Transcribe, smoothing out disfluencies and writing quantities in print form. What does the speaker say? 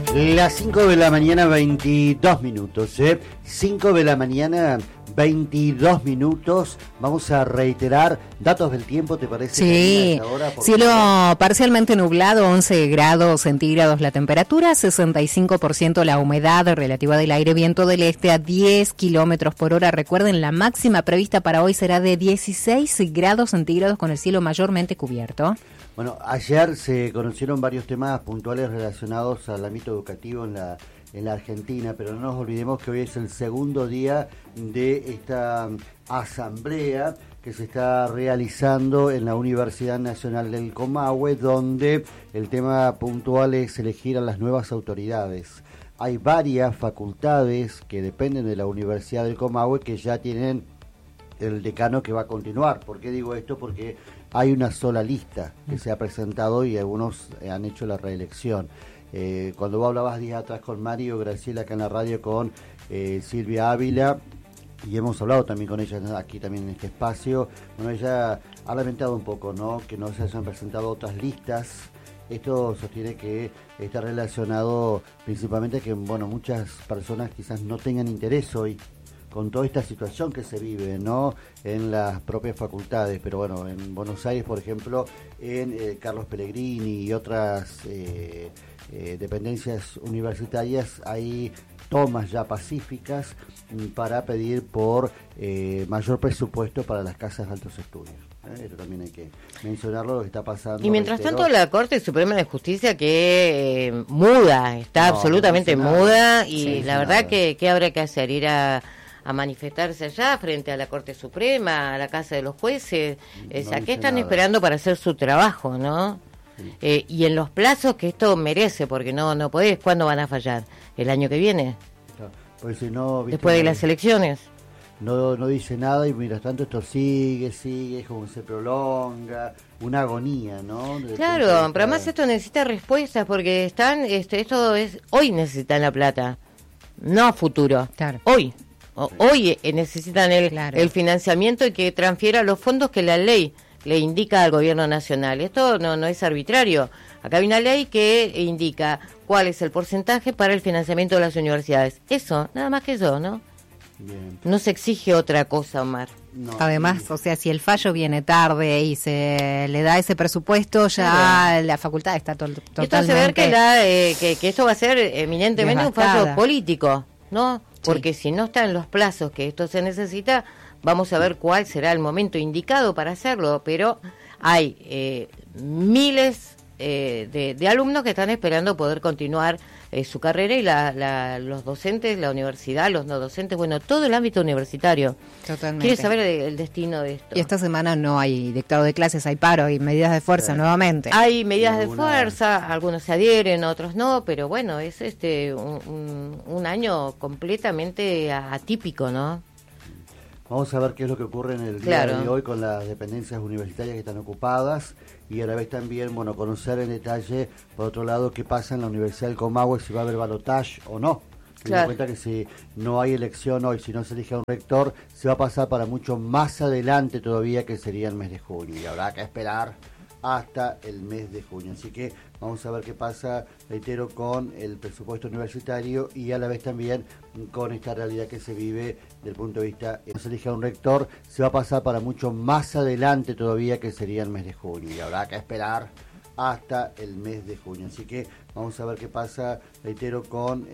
Las 5 de la mañana, 22 minutos, 5 de la mañana, 22 minutos. Vamos a reiterar datos del tiempo, ¿te parece? Sí, cielo parcialmente nublado, 11 grados centígrados la temperatura, 65% la humedad relativa del aire, viento del este a 10 kilómetros por hora. Recuerden, la máxima prevista para hoy será de 16 grados centígrados con el cielo mayormente cubierto. Bueno, ayer se conocieron varios temas puntuales relacionados al ámbito educativo en la Argentina, pero no nos olvidemos que hoy es el segundo día de esta asamblea que se está realizando en la Universidad Nacional del Comahue, donde el tema puntual es elegir a las nuevas autoridades. Hay varias facultades que dependen de la Universidad del Comahue que ya tienen el decano que va a continuar. ¿Por qué digo esto? Porque hay una sola lista que se ha presentado y algunos han hecho la reelección. Cuando vos hablabas días atrás con Mario Graciela acá en la radio con Silvia Ávila, y hemos hablado también con ella aquí también en este espacio, bueno, ella ha lamentado un poco, ¿no?, que no se hayan presentado otras listas. Esto sostiene que está relacionado principalmente a que, bueno, muchas personas quizás no tengan interés hoy con toda esta situación que se vive, ¿no?, en las propias facultades. Pero bueno, en Buenos Aires, por ejemplo, en Carlos Pellegrini y otras dependencias universitarias, hay tomas ya pacíficas para pedir por mayor presupuesto para las casas de altos estudios. Esto también hay que mencionarlo, lo que está pasando. Y mientras tanto la Corte Suprema de Justicia que muda, está absolutamente muda, y la verdad que ¿qué habrá que hacer? Ir a manifestarse allá frente a la Corte Suprema, a la Casa de los Jueces. ¿A qué están esperando para hacer su trabajo, no? Sí. Y en los plazos que esto merece, porque no podés. ¿Cuándo van a fallar? ¿El año que viene? Pues si no, después de las elecciones. No dice nada y mientras tanto esto sigue, como se prolonga, una agonía, ¿no? Claro, pero además esto necesita respuestas porque están, esto es, hoy necesitan la plata, no a futuro, claro. Hoy necesitan el financiamiento y que transfiera los fondos que la ley le indica al gobierno nacional. Esto no es arbitrario. Acá hay una ley que indica cuál es el porcentaje para el financiamiento de las universidades. Eso, nada más que eso, ¿no? Bien. No se exige otra cosa, Omar. No. Además, o sea, si el fallo viene tarde y se le da ese presupuesto, ya la facultad está totalmente... Esto hace ver que esto va a ser eminentemente devastada. Un fallo político, ¿no? Porque si no está en los plazos que esto se necesita, vamos a ver cuál será el momento indicado para hacerlo, pero hay miles de alumnos que están esperando poder continuar su carrera y los docentes, la universidad, los no docentes, bueno, todo el ámbito universitario. Totalmente. Quiere saber el destino de esto. Y esta semana no hay dictado de clases, hay paro y medidas de fuerza nuevamente. Hay medidas de fuerza, algunos se adhieren, otros no, pero bueno, es un año completamente atípico, ¿no? Vamos a ver qué es lo que ocurre en el día de hoy con las dependencias universitarias que están ocupadas y a la vez también, bueno, conocer en detalle, por otro lado, qué pasa en la Universidad del Comahue, si va a haber balotaje o no. Teniendo en cuenta que si no hay elección hoy, si no se elige a un rector, se va a pasar para mucho más adelante todavía, que sería el mes de junio, y habrá que esperar hasta el mes de junio. Así que vamos a ver qué pasa, reitero, con el presupuesto universitario y a la vez también con esta realidad que se vive desde el punto de vista, no se elige a un rector, se va a pasar para mucho más adelante todavía, que sería el mes de junio, y habrá que esperar hasta el mes de junio. Así que vamos a ver qué pasa, reitero, con